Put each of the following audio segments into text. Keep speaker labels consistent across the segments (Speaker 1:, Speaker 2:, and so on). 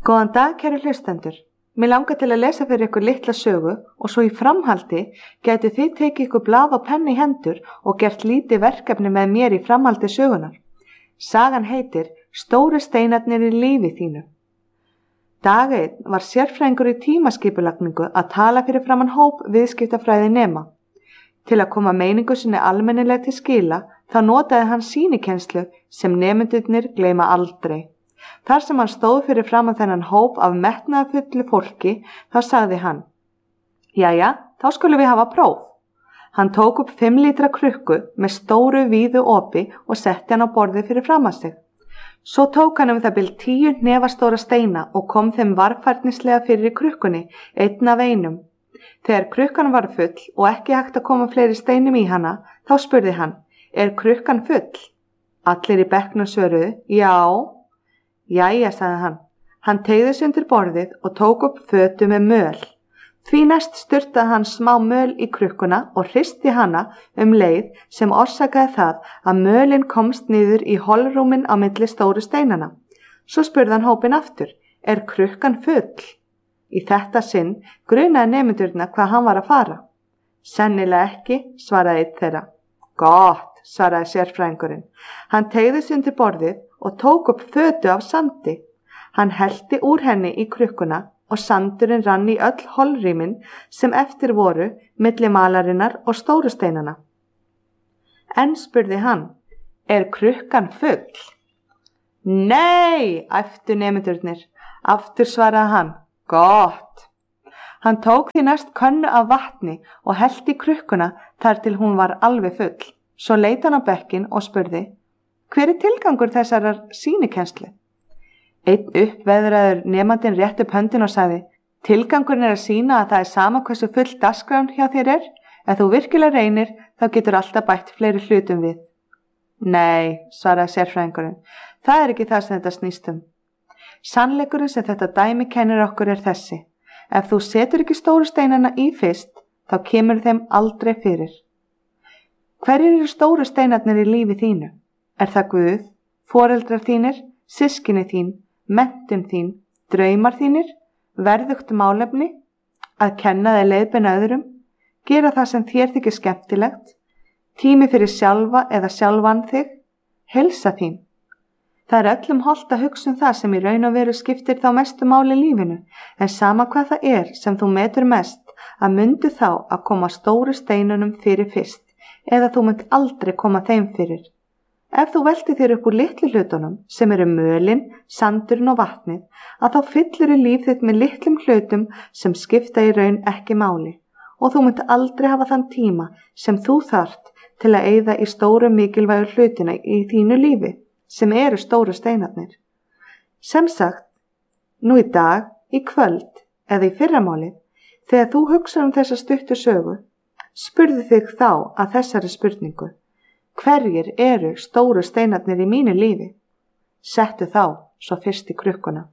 Speaker 1: Góðan dag, kæru hlustendur. Mig langar til að lesa fyrir ykkur litla sögu og svo í framhaldi gætu þið tekið ykkur blað og penna í hendur og gert lítið verkefni með mér í framhaldi sögunar. Sagan heitir Stóru steinarnir í lífi þínu. Dag einn var sérfræðingur í tímaskipulagningu að tala fyrir framan hóp viðskiptafræði nema. Til að koma meiningu sinni almennilega til skila þá notaði hann sýnikennslu sem nemendurnir gleyma aldrei. Þar sem hann stóð fyrir framan þennan hóp af metnaðarfullu fólki, þá sagði hann: Jæja, þá skulum við hafa próf. Hann tók upp 5 lítra krukku með stóru víðu opi og setti hann á borðið fyrir framan sig. Svo tók hann það bil 10 hnefastóra steina og kom þeim varfærnislega fyrir í krukkunni, einn af einum. Þegar krukkan var full og ekki hægt að koma fleiri steinum í hana, þá spurði hann: Er krukkan full? Allir í bekknum svöruðu: Já. Jæja, sagði hann. Hann teygði sig undir borðið og tók upp fötu með möl. Því næst sturtaði hann smá möl í krukkuna og hristi hana leið sem orsakaði það að mölin komst niður í holrúmin á milli stóru steinana. Svo spurði hann hópinn aftur: Er krukkan full? Í þetta sinn grunaði nemendurna hvað hann var að fara. Sennilega ekki, svaraði einn þeirra. Gott, svaraði sérfræðingurinn. Hann teygði sig undir borðið og tók upp fötu af sandi. Hann hellti úr henni í krukkuna og sandurinn rann í öll holrýmin sem eftir voru milli malarinnar og stóru steinana. En spurði hann: Er krukkan full? Nei, æptu nemendurnir. Aftur svaraði hann: Gott. Hann tók því næst könnu af vatni og hellti í krukkuna þar til hún var alveg full. Svo leit hann á bekkinn og spurði: Hver er tilgangur þessarar sýnikennslu? Einn uppveðraður nemandinn rétti upp höndin og sagði: Tilgangurinn er að sýna að það er sama hversu full dagskráin hjá þér er. Ef þú virkilega reynir, þá getur alltaf bætt fleiri hlutum við. Nei, svaraði sérfræðingurinn. Það er ekki það sem þetta snýst um. Sannleikurinn sem þetta dæmi kennir okkur er þessi: ef þú setur ekki stóru steinana í fyrst, þá kemur þeim aldrei fyrir. Hverjir eru stóru steinarnir í lífi þínu? Er það Guð, foreldrar þínir, systkini þín, menntun þín, draumar þínir, verðugt málefni, að kenna þig leiðbeina öðrum, gera það sem þér þykir skemmtilegt, tími fyrir sjálfa eða sjálfan þig, heilsa þín? Það er öllum hollt að hugsa það sem í raun og veru skiptir þá mestu máli í lífinu, en sama hvað það er sem þú metur mest, að mundu þá að koma stóru steinunum fyrir fyrst, eða þú munt aldrei koma þeim fyrir. Ef þú veltir þér upp úr litlu hlutunum sem eru mölin, sandurinn og vatnið, að þá fyllur líf þitt með litlum hlutum sem skipta í raun ekki máli og þú munt aldrei hafa þann tíma sem þú þarft til að eyða í stóru mikilvægu hlutina í þínu lífi sem eru stóru steinarnir. Sem sagt, nú í dag, í kvöld eða í fyrramálið, þegar þú hugsar þessa stuttu sögu, spurðu þig þá að þessari spurningu: Hverjir eru stóru steinarnir í mínu lífi? Settu þá svo fyrst í krukkuna.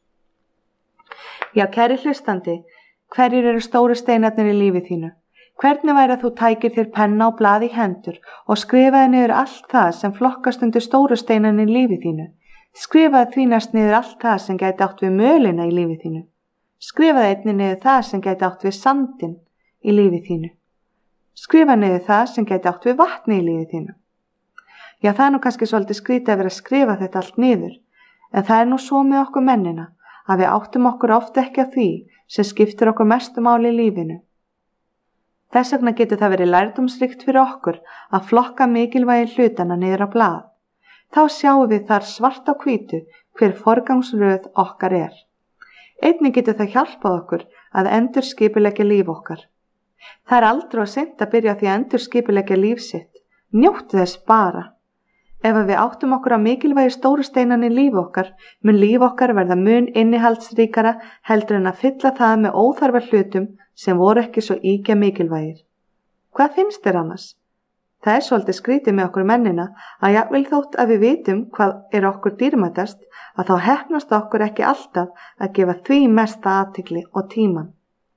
Speaker 1: Já, kæri hlustandi, hverjir eru stóru steinarnir í lífi þínu? Hvernig væri að þú tækir þér penna og blað í hendur og skrifaði niður allt það sem flokkast undir stóru steinarnir í lífi þínu? Skrifaði því næst niður allt það sem gæti átt við mölina í lífi þínu. Skrifaði einnig niður það sem gæti átt við sandinn í lífi þínu. Skrifa niður það sem gæti átt við vatni í lífi þínu. Já, það er nú kannski svolítið skrítið að vera að skrifa þetta allt niður, en það er nú svo með okkur mennina að við áttum okkur oft ekki að því sem skiptir okkur mestu máli í lífinu. Þess vegna getur það verið lærdómsríkt fyrir okkur að flokka mikilvægi hlutana niður á blað. Þá sjáum við þar svart á hvítu hver forgangsröð okkar er. Einnig getur það hjálpað okkur að endurskipuleggja líf okkar. Það er aldrei of seint að byrja á því að endurskipuleggja líf sitt. Njóttu þess bara. Ef við áttum okkur á mikilvægi stóru steinan í lífi okkar, mun líf okkar verða mun innihaldsríkara heldur en að fylla það með óþarfa hlutum sem voru ekki svo ýkja mikilvægir. Hvað finnst þér annars? Það er svolítið skrítið með okkur mennina að jafnvel þótt að við vitum hvað er okkur dýrmætast, að þá heppnast okkur ekki alltaf að gefa því mesta athygli og tíman.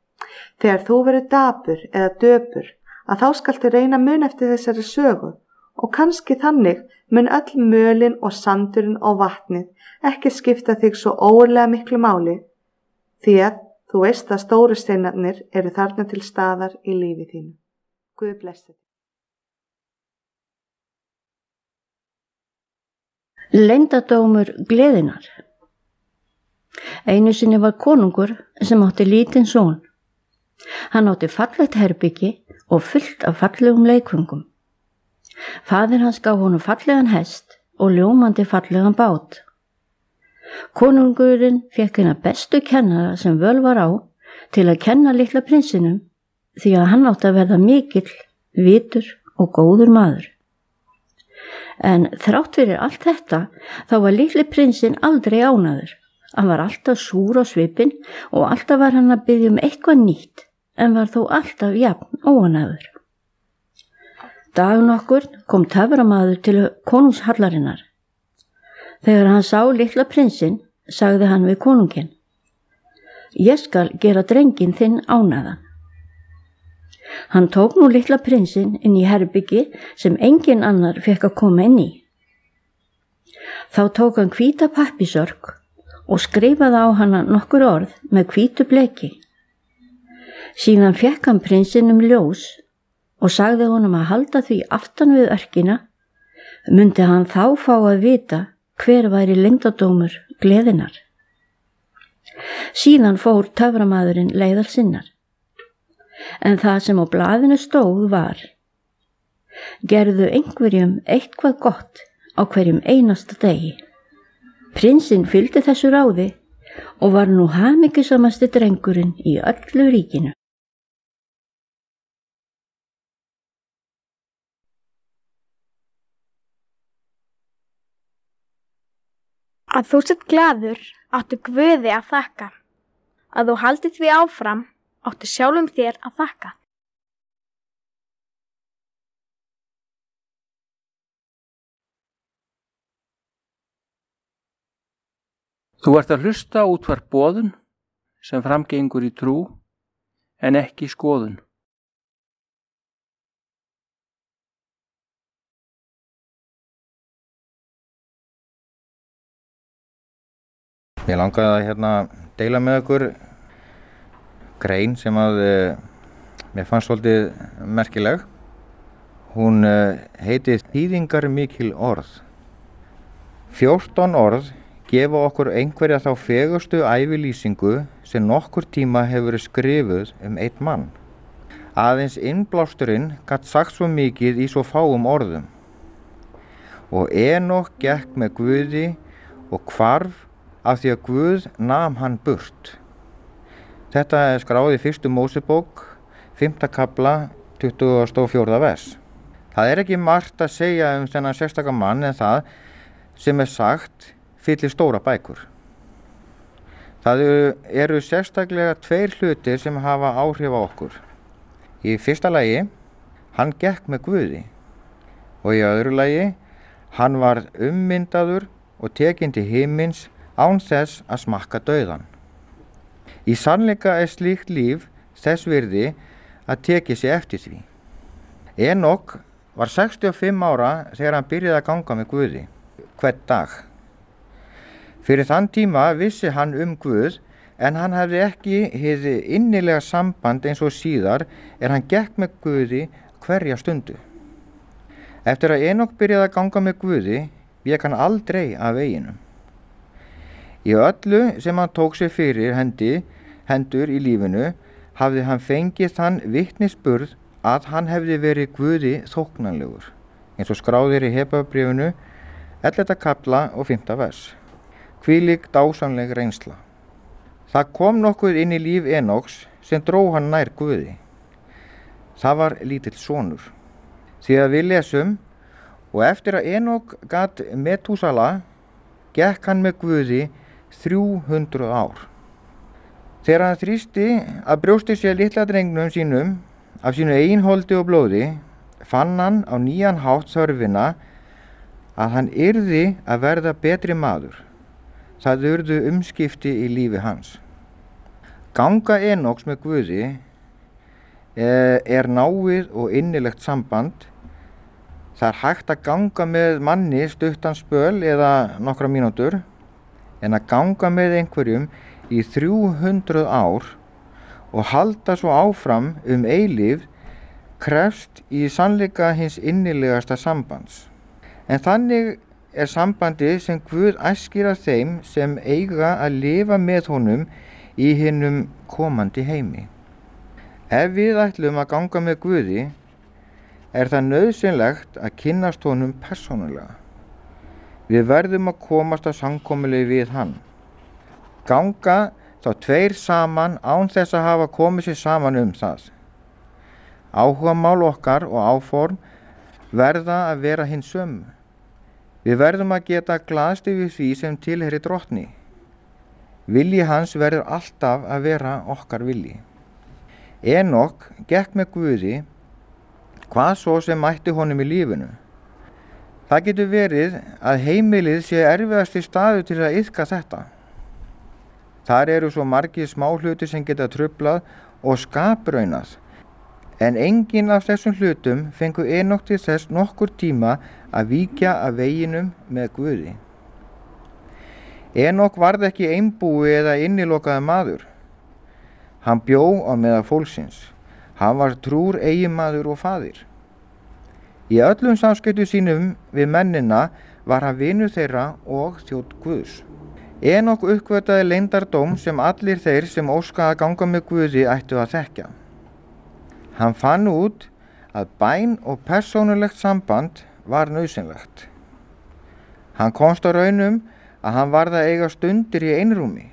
Speaker 1: Þegar þú verður dapur eða döpur, að þá skaltu reyna mun eftir þessari sögu og kannski þannig mun öll mölin og sandurinn og vatnið ekki skipta þig svo ógurlega miklu máli, því að þú veist að stóru steinarnir eru þarna til staðar í lífi þínu. Guð blessi þig.
Speaker 2: Leyndardómur gleðinnar. Einu sinni var konungur sem átti lítinn son. Hann átti fallegt herbyggi og fullt af fallegum leikföngum. Faðir hans gaf honum fallegan hest og ljómandi fallegan bát. Konungurinn fékk hina bestu kennara sem völ var á til að kenna litla prinsinum því að hann átti að verða mikill, vitur og góður maður. En þrátt fyrir allt þetta þá var litli prinsinn aldrei ánægður. Hann var alltaf súr á svipinn og alltaf var hann að biðja eitthvað nýtt en var þó alltaf jafn óánægður. Dag nokkur kom töframaður til konungshallarinnar. Þegar hann sá litla prinsinn, sagði hann við konunginn: Ég skal gera drenginn þinn ánægðan. Hann tók nú litla prinsinn inn í herbyggi sem enginn annar fékk að koma inn í. Þá tók hann hvíta pappírsörk og skrifaði á hana nokkur orð með hvítu bleki. Síðan fékk hann prinsinum ljós og sagði honum að halda því aftan við örkina, mundi hann þá fá að vita hver væri leyndardómur gleðinnar. Síðan fór töframaðurinn leiðar sinnar. En það sem á blaðinu stóð var: Gerðu einhverjum eitthvað gott á hverjum einasta degi. Prinsinn fylgdi þessu ráði og var nú hamingjusamasti drengurinn í öllu ríkinu.
Speaker 3: Að þú sett glaður áttu Guði að þakka. Að þú haldið því áfram áttu sjálfum þér að þakka.
Speaker 4: Þú ert að hlusta á útvarp Boðun sem framgengur í trú en ekki skoðun.
Speaker 5: Ég langaði að deila með ykkur grein sem að mér fannst svolítið merkileg. Hún heitir Þýðingar mikil orð. 14 orð gefa okkur einhverja þá fegustu ævilýsingu sem nokkur tíma hefur verið skrifuð einn mann. Aðeins innblásturinn gat sagt svo mikið í svo fáum orðum. Og Enok gekk með Guði og hvarf af því að Guð nam hann burt. Þetta skráð í 1. Mósebók, 5. kafla, 24. vers. Það ekki margt að segja þennan sérstaka mann en það sem sagt fyllir stóra bækur. Það eru sérstaklega 2 hlutir sem hafa áhrif á okkur. Í fyrsta lagi, hann gekk með Guði. Og í öðru lagi, hann var ummyndaður og tekinn til himins án þess að smakka dauðan. Í sannleika slíkt líf þess virði að tekið sig eftir því. Enok var 65 ára þegar hann byrjaði að ganga með Guði, hvern dag. Fyrir þann tíma vissi hann Guð, en hann hafði ekki hið innilega samband eins og síðar hann gekk með Guði hverja stundu. Eftir að Enok byrjaði að ganga með Guði, vék hann aldrei af veginum. Í öllu sem hann tók sér fyrir hendur í lífinu, hafði hann fengið þann vitnisburð að hann hefði verið Guði þóknanlegur, eins og skráðir í Hebreabréfinu, 11. kafla og 5. vers. Hvílík dásamleg reynsla. Það kom nokkuð inn í líf Enoks sem dró hann nær Guði. Það var lítill sonur. Því að við lesum: og eftir að Enok gat Metúsala, gekk hann með Guði 300 ár. Þegar hann þrýsti að brjósti sér litla drengnum sínum af sínu eigin holdi og blóði, fann hann á nýjan hátt þörfina að hann yrði að verða betri maður. Það urðu umskipti í lífi hans. Ganga Enoks með Guði náið og innilegt samband Það er hægt að ganga með manni stuttan spöl eða nokkra mínútur, en að ganga með einhverjum í 300 ár og halda svo áfram eilífð krefst í sannleika hins innilegasta sambands. En þannig er sambandi sem Guð æskir að þeim sem eiga að lifa með honum í hinum komandi heimi. Ef við ætlum að ganga með Guði, er það nauðsynlegt að kynnast honum persónulega. Við verðum að komast að samkomulagi við hann. Ganga þá tveir saman án þess að hafa komið sér saman það. Áhugamál okkar og áform verða að vera hins sömu. Við verðum að geta glaðst yfir því sem tilheyrir drottni. Vilji hans verður alltaf að vera okkar vilji. Enok gekk með Guði, hvað svo sem mætti honum í lífinu. Það getur verið að heimilið sé erfiðasti staður til að iðka þetta. Þar eru svo margir smáhlutir sem geta truflað og skapraunað, en enginn af þessum hlutum fengu Enok til þess nokkur tíma að víkja af veginum með Guði. Enok varð ekki einbúi eða innilokaði maður. Hann bjó á meðal fólksins. Hann var trúr eiginmaður og faðir. Í öllum samskiptum sínum við mennina var hann vinur þeirra og þjónn Guðs. Enok uppgötvaði leyndardóm sem allir þeir sem óska að ganga með Guði ættu að þekkja. Hann fann út að bæn og persónulegt samband var nauðsynlegt. Hann komst á raunum að hann varð að eiga stundir í einrúmi.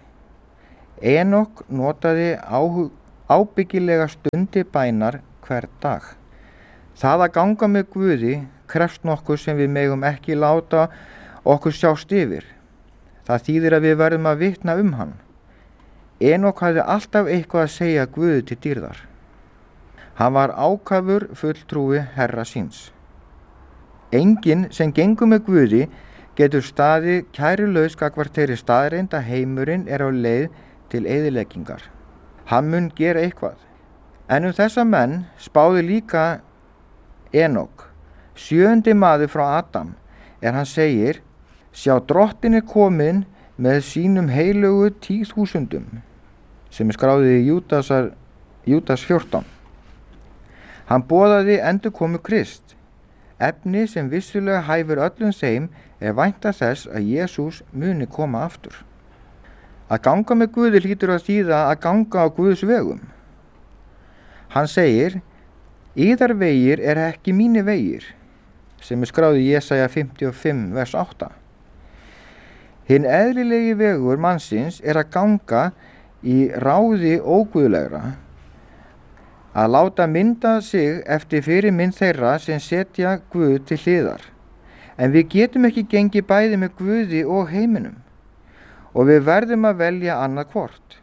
Speaker 5: Enok notaði ábyggilega stundir bænar hvern dag. Það að ganga með Guði krefst nokkuð sem við megum ekki láta okkur sjást yfir. Það þýðir að við verðum að vitna hann. Enok hafði alltaf eitthvað að segja Guði til dýrðar. Hann var ákafur fulltrúi Herra síns. Enginn sem gengur með Guði getur staðið kærulaus gagnvart þeirri staðreynd að heimurinn er á leið til eyðileggingar. Hann mun gera eitthvað. En þessa menn spáði líka Enok, 7. maður frá Adam, hann segir: sjá, drottin er komin með sínum heilugu 10.000, sem skráðið í Júdas 14. Hann boðaði endurkomu Krist, efni sem vissulega hæfir öllum þeim vænta þess að Jesús muni koma aftur. Að ganga með Guði hlýtur að þýða að ganga á Guðs vegum. Hann segir: yðar vegir ekki mínir vegir, sem skráðið í Jesaja 55, vers 8. Hinn eðlilegi vegur mannsins að ganga í ráði óguðlegra, að láta mynda sig eftir fyrirmynd þeirra sem setja Guð til hliðar. En við getum ekki gengið bæði með Guði og heiminum, og við verðum að velja annað hvort.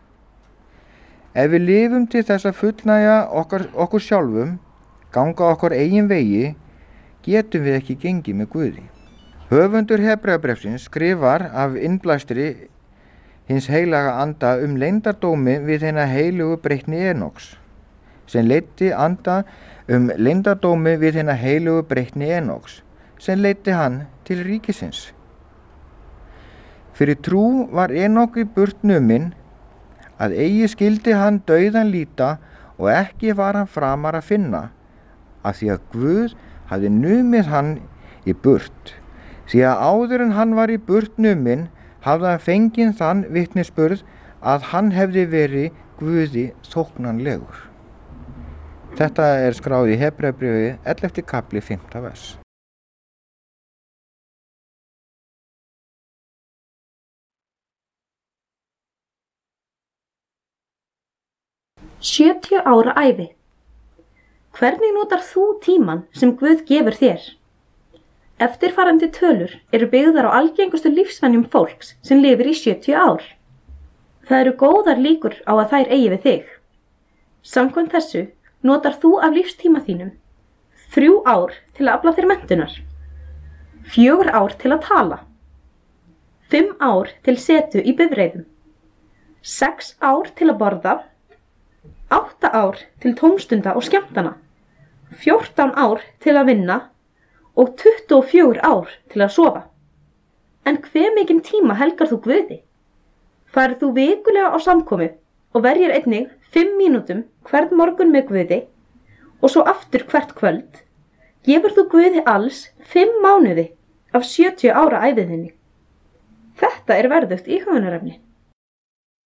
Speaker 5: Ef við lifum til þess að fullnægja okkur sjálfum, ganga okkar eigin vegi, getum við ekki gengið með Guði. Höfundur Hebreabréfsins skrifar af innblæstri hins heilaga anda leyndardómi við hina heilugu breytni Enoks, sem leiddi anda leyndardómi við hina heilugu breytni Enoks, sem leiddi hann til ríkisins. Fyrir trú var Enok í burt numinn, að eigi skildi hann dauðan líta og ekki var hann framar að finna, af því að Guð hafði numið hann í burt. Því að áður en hann var í burt numinn hafði hann fengið þann vitnisburð að hann hefði verið Guði þóknanlegur. Þetta skráð í Hebreabréfi 11. kapli 5. vers.
Speaker 6: «70 ára ævi. Hvernig notar þú tímann sem Guð gefur þér? Eftirfarandi tölur eru byggðar á algengustu lífsvenjum fólks sem lifir í 70 ár. Það eru góðar líkur á að þær eigi við þig. Samkvæmt þessu notar þú af lífstíma þínum 3 ár til að afla þér menntunar, 4 ár til að tala, 5 ár til setu í bifreiðum, 6 ár til að borða, 8 ár til tómstunda og skemmtana, 14 ár til að vinna og 24 ár til að sofa. En hve mikinn tíma helgar þú Guði? Farið þú vikulega á samkomu og verjir einnig 5 mínútum hvern morgun með Guði og svo aftur hvert kvöld, gefur þú Guði alls 5 mánuði af 70 ára ævi þinni. Þetta er verðugt íhugunarefni.